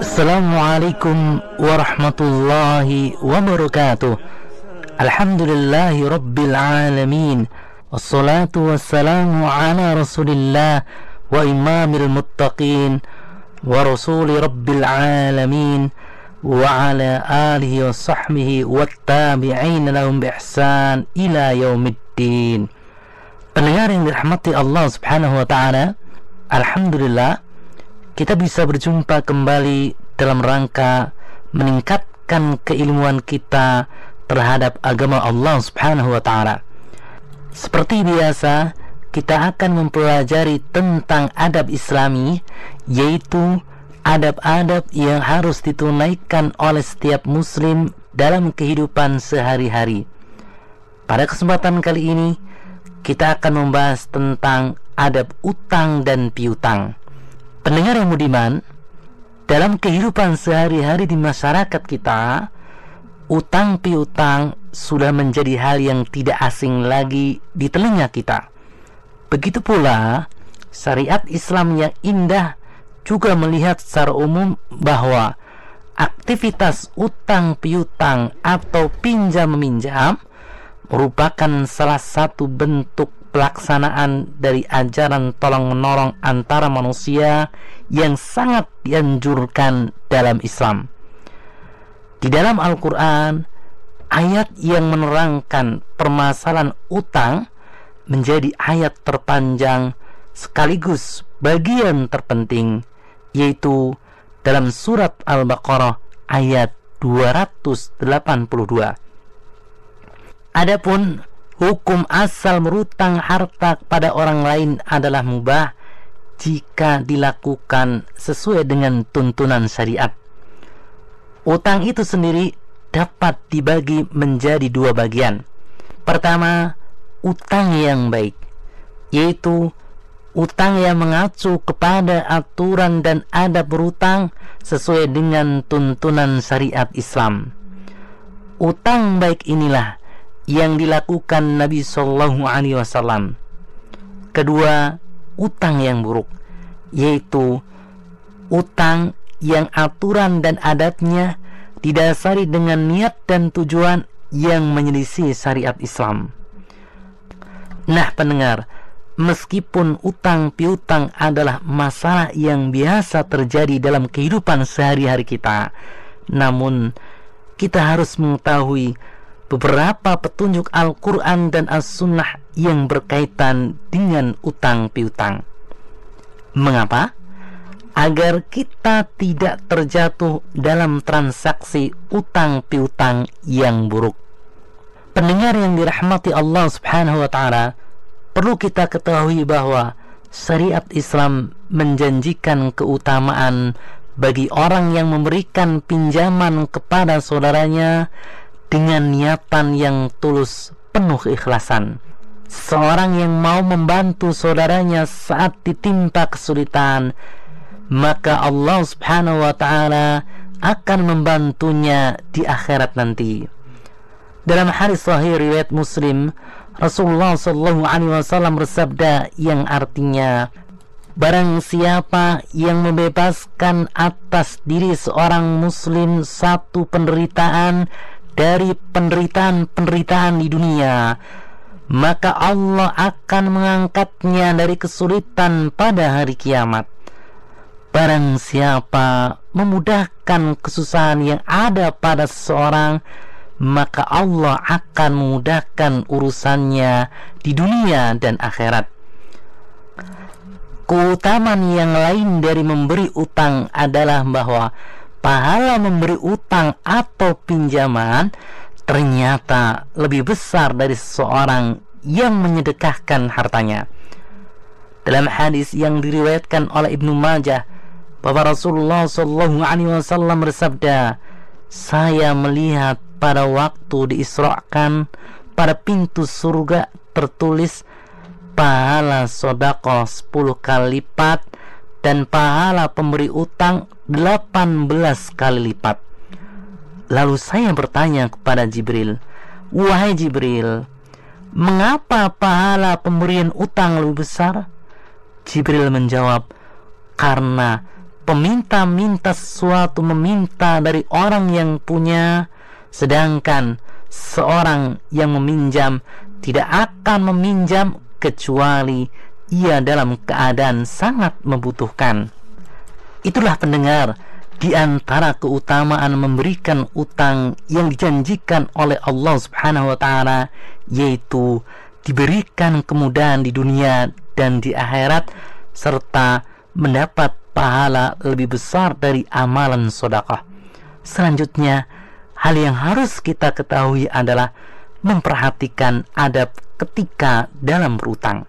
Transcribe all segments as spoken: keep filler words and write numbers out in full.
Assalamualaikum warahmatullahi wabarakatuh. Alhamdulillahi rabbil alamin. Wassalatu wassalamu ala rasulillah wa imamil muttaqin wa rasuli rabbil alamin wa ala alihi wa sahbihi wa tabi'in lahum bi ihsan ila yaumiddin. Pendengar yang dirahmati Allah subhanahu wa ta'ala, alhamdulillah kita bisa berjumpa kembali dalam rangka meningkatkan keilmuan kita terhadap agama Allah subhanahu wa ta'ala. Seperti biasa, kita akan mempelajari tentang adab Islami, yaitu adab-adab yang harus ditunaikan oleh setiap muslim dalam kehidupan sehari-hari. Pada kesempatan kali ini, kita akan membahas tentang adab utang dan piutang. Pendengar yang budiman, dalam kehidupan sehari-hari di masyarakat kita, utang piutang sudah menjadi hal yang tidak asing lagi di telinga kita. Begitu pula syariat Islam yang indah juga melihat secara umum bahwa aktivitas utang piutang atau pinjam meminjam merupakan salah satu bentuk pelaksanaan dari ajaran tolong-menolong antara manusia yang sangat dianjurkan dalam Islam. Di dalam Al-Quran, ayat yang menerangkan permasalahan utang menjadi ayat terpanjang sekaligus bagian terpenting, yaitu dalam surat Al-Baqarah ayat dua ratus delapan puluh dua. Adapun hukum asal berutang harta kepada orang lain adalah mubah jika dilakukan sesuai dengan tuntunan syariat. Utang itu sendiri dapat dibagi menjadi dua bagian. Pertama, utang yang baik, yaitu utang yang mengacu kepada aturan dan adab berutang sesuai dengan tuntunan syariat Islam. Utang baik inilah yang dilakukan Nabi Shallallahu Alaihi Wasallam. Kedua, utang yang buruk, yaitu utang yang aturan dan adatnya didasari dengan niat dan tujuan yang menyelisih syariat Islam. Nah pendengar, meskipun utang piutang adalah masalah yang biasa terjadi dalam kehidupan sehari-hari kita, namun kita harus mengetahui beberapa petunjuk Al-Quran dan As-Sunnah yang berkaitan dengan utang piutang. Mengapa? Agar kita tidak terjatuh dalam transaksi utang piutang yang buruk. Pendengar yang dirahmati Allah subhanahu wa ta'ala, perlu kita ketahui bahwa syariat Islam menjanjikan keutamaan bagi orang yang memberikan pinjaman kepada saudaranya dengan niatan yang tulus, penuh keikhlasan. Seorang yang mau membantu saudaranya saat ditimpa kesulitan, maka Allah subhanahu wa ta'ala akan membantunya di akhirat nanti. Dalam hadis sahih riwayat Muslim, Rasulullah sallallahu alaihi wasallam bersabda yang artinya, barang siapa yang membebaskan atas diri seorang muslim satu penderitaan dari penderitaan-penderitaan di dunia, maka Allah akan mengangkatnya dari kesulitan pada hari kiamat. Barang siapa memudahkan kesusahan yang ada pada seseorang, maka Allah akan memudahkan urusannya di dunia dan akhirat. Keutamaan yang lain dari memberi utang adalah bahwa pahala memberi utang atau pinjaman ternyata lebih besar dari seseorang yang menyedekahkan hartanya. Dalam hadis yang diriwayatkan oleh Ibnu Majah, bahwa Rasulullah sallallahu alaihi wasallam bersabda, saya melihat pada waktu diisrakan pada pintu surga tertulis pahala sedekah sepuluh kali lipat dan pahala pemberi utang delapan belas kali lipat. Lalu saya bertanya kepada Jibril, wahai Jibril, mengapa pahala pemberian utang lebih besar? Jibril menjawab, karena peminta minta sesuatu, meminta dari orang yang punya, sedangkan seorang yang meminjam tidak akan meminjam kecuali ia dalam keadaan sangat membutuhkan. Itulah pendengar, di antara keutamaan memberikan utang yang dijanjikan oleh Allah Subhanahu wa taala, yaitu diberikan kemudahan di dunia dan di akhirat, serta mendapat pahala lebih besar dari amalan sedekah. Selanjutnya, hal yang harus kita ketahui adalah memperhatikan adab ketika dalam berutang.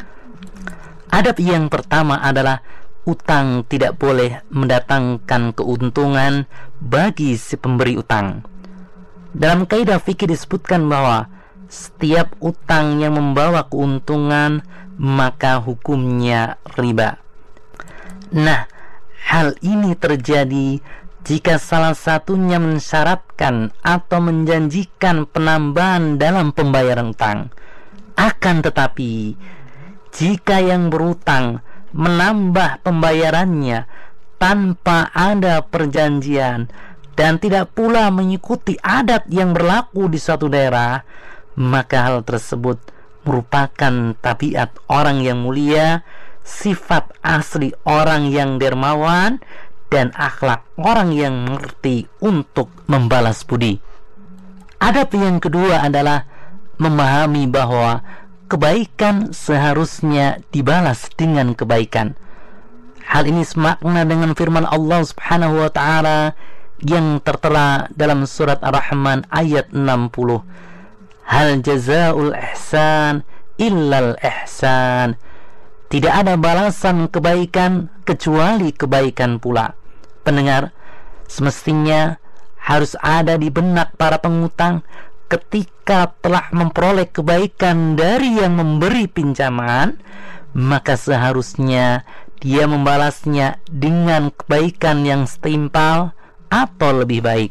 Adab yang pertama adalah utang tidak boleh mendatangkan keuntungan bagi si pemberi utang. Dalam kaidah fikih disebutkan bahwa setiap utang yang membawa keuntungan maka hukumnya riba. Nah, hal ini terjadi jika salah satunya mensyaratkan atau menjanjikan penambahan dalam pembayaran utang. Akan tetapi, jika yang berutang menambah pembayarannya tanpa ada perjanjian dan tidak pula mengikuti adat yang berlaku di suatu daerah, maka hal tersebut merupakan tabiat orang yang mulia, sifat asli orang yang dermawan, dan akhlak orang yang mengerti untuk membalas budi. Adab yang kedua adalah memahami bahwa kebaikan seharusnya dibalas dengan kebaikan. Hal ini semakna dengan firman Allah Subhanahu wa taala yang tertera dalam surat Ar-Rahman ayat enam puluh. Hal jazaa'ul ihsan illal ihsan. Tidak ada balasan kebaikan kecuali kebaikan pula. Pendengar, semestinya harus ada di benak para pengutang ketika telah memperoleh kebaikan dari yang memberi pinjaman, maka seharusnya dia membalasnya dengan kebaikan yang setimpal atau lebih baik.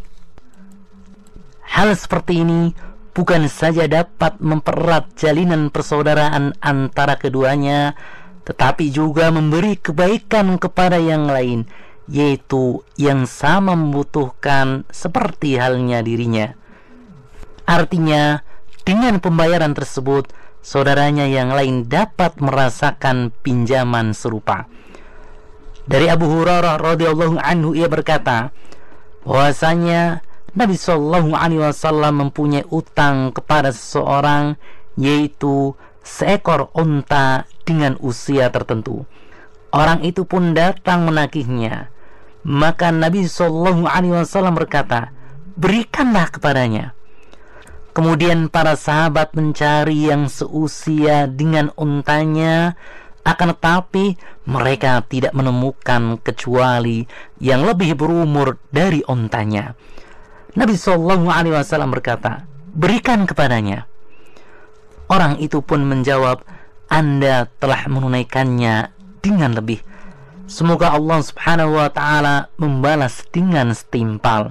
Hal seperti ini bukan saja dapat mempererat jalinan persaudaraan antara keduanya, tetapi juga memberi kebaikan kepada yang lain, yaitu yang sama membutuhkan seperti halnya dirinya. Artinya, dengan pembayaran tersebut, saudaranya yang lain dapat merasakan pinjaman serupa. Dari Abu Hurairah radhiyallahu anhu, ia berkata bahwasanya Nabi Shallallahu Alaihi Wasallam mempunyai utang kepada seseorang, yaitu seekor unta dengan usia tertentu. Orang itu pun datang menagihnya. Maka Nabi Shallallahu Alaihi Wasallam berkata, berikanlah kepadanya. Kemudian para sahabat mencari yang seusia dengan untanya, akan tetapi mereka tidak menemukan kecuali yang lebih berumur dari untanya. Nabi Shallallahu Alaihi Wasallam berkata, berikan kepadanya. Orang itu pun menjawab, Anda telah menunaikannya dengan lebih. Semoga Allah Subhanahu wa taala membalas dengan setimpal.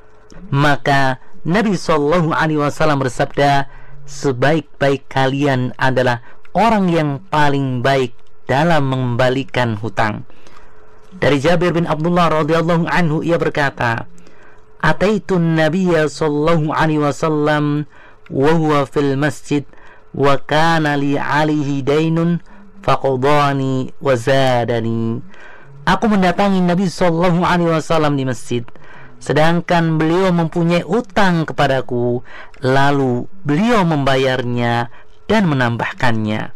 Maka Nabi Shallallahu Alaihi Wasallam bersabda, sebaik-baik kalian adalah orang yang paling baik dalam mengembalikan hutang. Dari Jabir bin Abdullah radhiyallahu anhu, ia berkata, Ataitun Nabiyya Shallallahu Alaihi Wasallam wa huwa fil masjid wa kana li alaihi dainun faqadani wa zadani. Aku mendatangi Nabi Shallallahu Alaihi Wasallam di masjid, sedangkan beliau mempunyai utang kepadaku, lalu beliau membayarnya dan menambahkannya.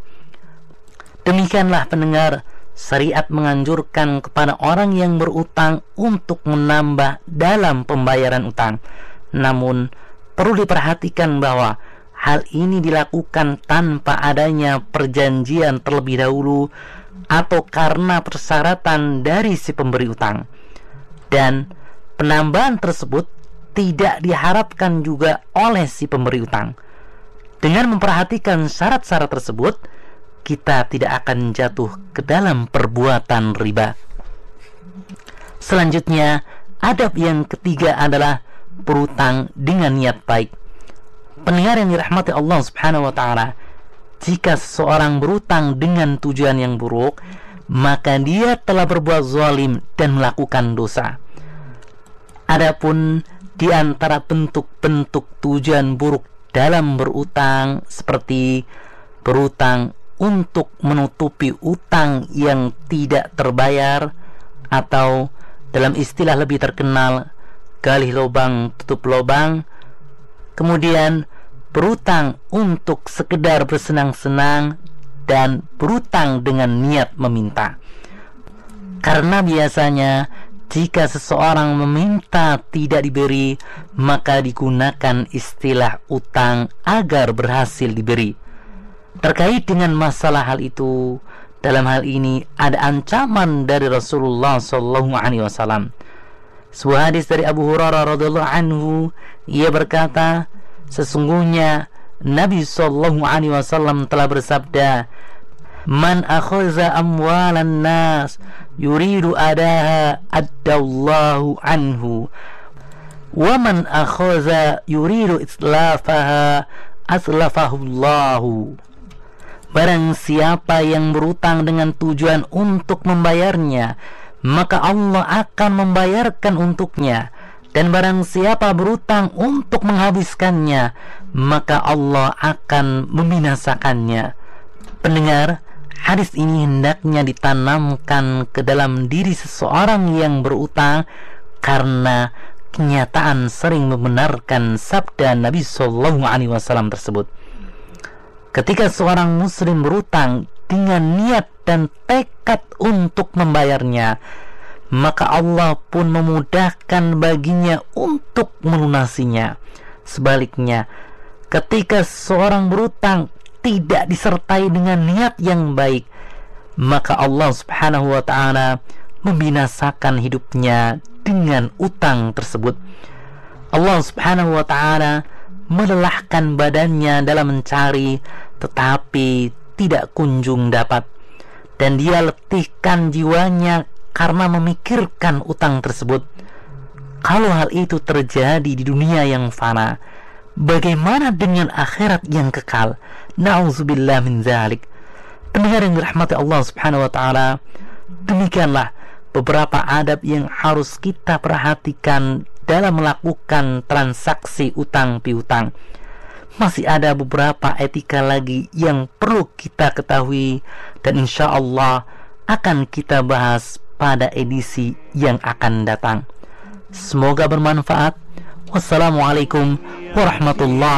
Demikianlah pendengar, syariat menganjurkan kepada orang yang berutang untuk menambah dalam pembayaran utang. Namun perlu diperhatikan bahwa hal ini dilakukan tanpa adanya perjanjian terlebih dahulu atau karena persyaratan dari si pemberi utang. Dan penambahan tersebut tidak diharapkan juga oleh si pemberi utang. Dengan memperhatikan syarat-syarat tersebut, kita tidak akan jatuh ke dalam perbuatan riba. Selanjutnya, adab yang ketiga adalah berutang dengan niat baik. Pendengar yang dirahmati Allah Subhanahu wa taala, jika seseorang berutang dengan tujuan yang buruk maka dia telah berbuat zalim dan melakukan dosa. Adapun di antara bentuk-bentuk tujuan buruk dalam berutang, seperti berutang untuk menutupi utang yang tidak terbayar, atau dalam istilah lebih terkenal, gali lubang tutup lubang. Kemudian berutang untuk sekedar bersenang-senang, dan berutang dengan niat meminta. Karena biasanya jika seseorang meminta tidak diberi, maka digunakan istilah utang agar berhasil diberi. Terkait dengan masalah hal itu, dalam hal ini ada ancaman dari Rasulullah Shallallahu Alaihi Wasallam. Sebuah hadis dari Abu Hurairah radhiyallahu anhu, ia berkata, sesungguhnya Nabi Shallallahu Alaihi Wasallam telah bersabda, "Man akhadha amwalan nas yuridu adaha addallahu anhu, wa man akhadha yuridu islafaha aslafahullahu." Barang siapa yang berutang dengan tujuan untuk membayarnya, maka Allah akan membayarkan untuknya. Dan barang siapa berutang untuk menghabiskannya, maka Allah akan membinasakannya. Pendengar, hadis ini hendaknya ditanamkan ke dalam diri seseorang yang berutang, karena kenyataan sering membenarkan sabda Nabi Shallallahu Alaihi Wasallam tersebut. Ketika seorang muslim berutang dengan niat dan tekad untuk membayarnya, maka Allah pun memudahkan baginya untuk melunasinya. Sebaliknya, ketika seorang berutang tidak disertai dengan niat yang baik, maka Allah Subhanahu wa ta'ala membinasakan hidupnya dengan utang tersebut. Allah Subhanahu wa ta'ala melelahkan badannya dalam mencari, tetapi tidak kunjung dapat, dan dia letihkan jiwanya karena memikirkan utang tersebut. Kalau hal itu terjadi di dunia yang fana, bagaimana dengan akhirat yang kekal? Na'udzubillah min dzalik. Pendengar yang dirahmati Allah Subhanahu wa ta'ala, demikianlah beberapa adab yang harus kita perhatikan dalam melakukan transaksi utang piutang. Masih ada beberapa etika lagi yang perlu kita ketahui, dan insya Allah akan kita bahas pada edisi yang akan datang. Semoga bermanfaat. Wassalamualaikum warahmatullahi